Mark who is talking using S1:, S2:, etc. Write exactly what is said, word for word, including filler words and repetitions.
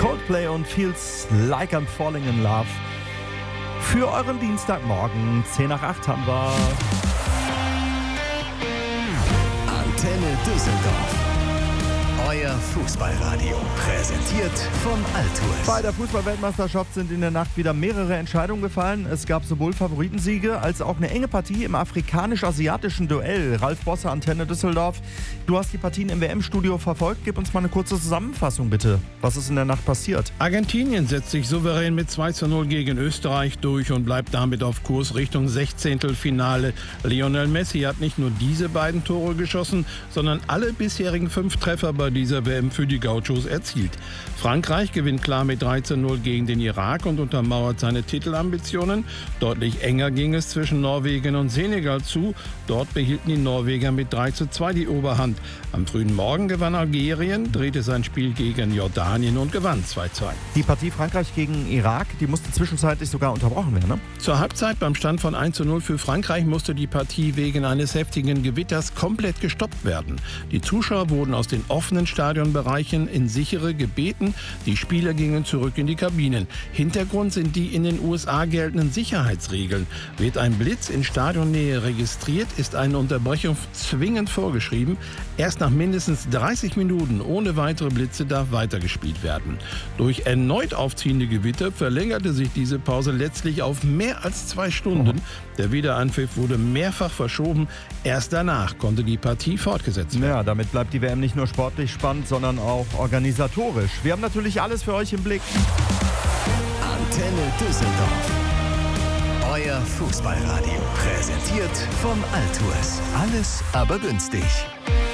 S1: Coldplay und Feels Like I'm Falling in Love. Für euren Dienstagmorgen, zehn nach acht haben wir.
S2: Antenne Düsseldorf. Euer Fußballradio, präsentiert von Altours.
S1: Bei der Fußball-Weltmeisterschaft sind in der Nacht wieder mehrere Entscheidungen gefallen. Es gab sowohl Favoritensiege als auch eine enge Partie im afrikanisch-asiatischen Duell. Ralf Bosse, Antenne Düsseldorf. Du hast die Partien im W M-Studio verfolgt. Gib uns mal eine kurze Zusammenfassung, bitte. Was ist in der Nacht passiert?
S3: Argentinien setzt sich souverän mit zwei zu null gegen Österreich durch und bleibt damit auf Kurs Richtung Sechzehntelfinale. Lionel Messi hat nicht nur diese beiden Tore geschossen, sondern alle bisherigen fünf Treffer bei dieser W M für die Gauchos erzielt. Frankreich gewinnt klar mit drei zu null gegen den Irak und untermauert seine Titelambitionen. Deutlich enger ging es zwischen Norwegen und Senegal zu. Dort behielten die Norweger mit drei zu zwei die Oberhand. Am frühen Morgen gewann Algerien, drehte sein Spiel gegen Jordanien und gewann zwei zu zwei.
S1: Die Partie Frankreich gegen Irak, die musste zwischenzeitlich sogar unterbrochen werden, ne?
S3: Zur Halbzeit beim Stand von eins zu null für Frankreich musste die Partie wegen eines heftigen Gewitters komplett gestoppt werden. Die Zuschauer wurden aus den offenen Stadionbereichen in sichere gebeten. Die Spieler gingen zurück in die Kabinen. Hintergrund sind die in den U S A geltenden Sicherheitsregeln. Wird ein Blitz in Stadionnähe registriert, ist eine Unterbrechung zwingend vorgeschrieben. Erst nach mindestens dreißig Minuten ohne weitere Blitze darf weitergespielt werden. Durch erneut aufziehende Gewitter verlängerte sich diese Pause letztlich auf mehr als zwei Stunden. Der Wiederanpfiff wurde mehrfach verschoben. Erst danach konnte die Partie fortgesetzt werden.
S1: Ja, damit bleibt die W M nicht nur sportlich spannend, sondern auch organisatorisch. Wir haben natürlich alles für euch im Blick.
S2: Antenne Düsseldorf. Euer Fußballradio, präsentiert von Altours. Alles aber günstig.